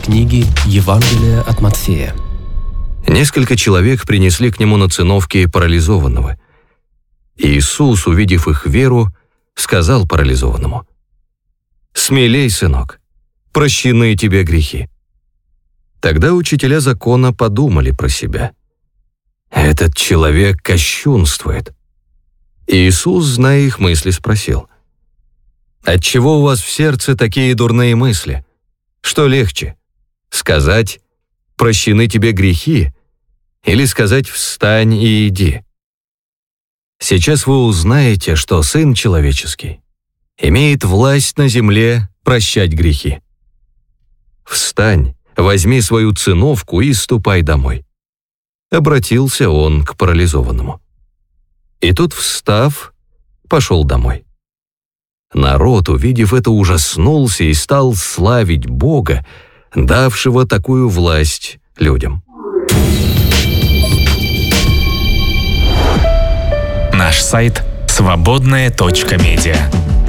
книги Евангелия от Матфея. Несколько человек принесли к нему на циновке парализованного. Иисус, увидев их веру, сказал парализованному: «Смелей, сынок, прощены тебе грехи». Тогда учителя закона подумали про себя: «Этот человек кощунствует». Иисус, зная их мысли, спросил: «Отчего у вас в сердце такие дурные мысли? Что легче, сказать: прощены тебе грехи, или сказать: встань и иди? Сейчас вы узнаете, что Сын Человеческий имеет власть на земле прощать грехи. Встань, возьми свою циновку и ступай домой». Обратился он к парализованному. И тот, встав, пошел домой. Народ, увидев это, ужаснулся и стал славить Бога, давшего такую власть людям. Наш сайт свободная.медиа.